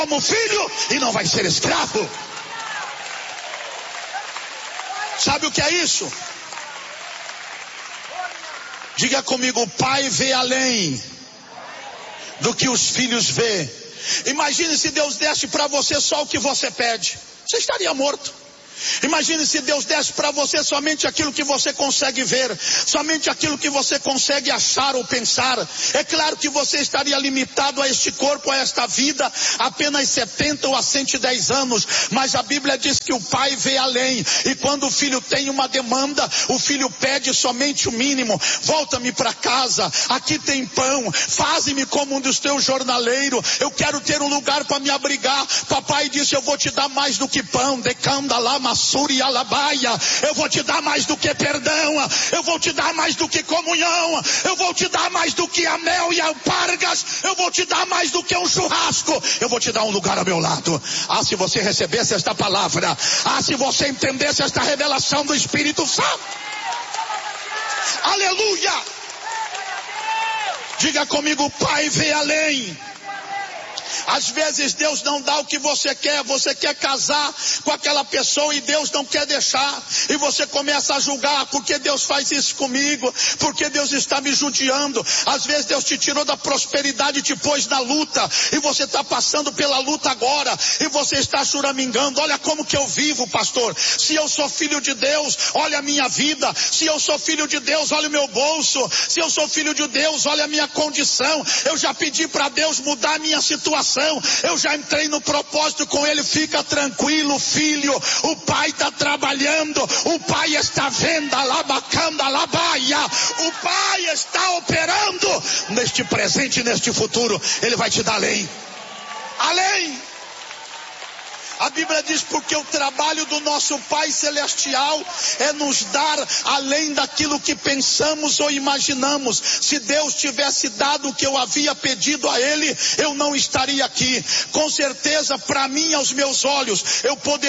como filho e não vai ser escravo. Sabe o que é isso? Diga comigo, o pai vê além do que os filhos vê. Imagine se Deus desse para você só o que você pede. Você estaria morto. Imagine se Deus desse para você somente aquilo que você consegue ver, somente aquilo que você consegue achar ou pensar. É claro que você estaria limitado a este corpo, a esta vida, apenas 70 ou a 110 anos. Mas a Bíblia diz que o pai vê além. E quando o filho tem uma demanda, o filho pede somente o mínimo. Volta-me para casa, aqui tem pão, faze-me como um dos teus jornaleiros. Eu quero ter um lugar para me abrigar. Papai disse, eu vou te dar mais do que pão. Decanda lá, eu vou te dar mais do que perdão, eu vou te dar mais do que comunhão, eu vou te dar mais do que a mel e alpargas, eu vou te dar mais do que um churrasco, eu vou te dar um lugar ao meu lado. Ah, se você recebesse esta palavra, ah, se você entendesse esta revelação do Espírito Santo. Aleluia! Diga comigo, o pai vê além. Às vezes Deus não dá o que você quer casar com aquela pessoa e Deus não quer deixar, e você começa a julgar, por que Deus faz isso comigo, por que Deus está me judiando. Às vezes Deus te tirou da prosperidade e te pôs na luta, e você está passando pela luta agora, e você está choramingando, olha como que eu vivo, pastor, se eu sou filho de Deus, olha a minha vida, se eu sou filho de Deus, olha o meu bolso, se eu sou filho de Deus, olha a minha condição, eu já pedi para Deus mudar a minha situação, eu já entrei no propósito com ele. Fica tranquilo, filho, o pai está trabalhando, o pai está vendo, alabacanda, alabaia, o pai está operando neste presente e neste futuro. Ele vai te dar além. A Bíblia diz, porque o trabalho do nosso Pai Celestial é nos dar além daquilo que pensamos ou imaginamos. Se Deus tivesse dado o que eu havia pedido a Ele, eu não estaria aqui. Com certeza, para mim, aos meus olhos, eu poderia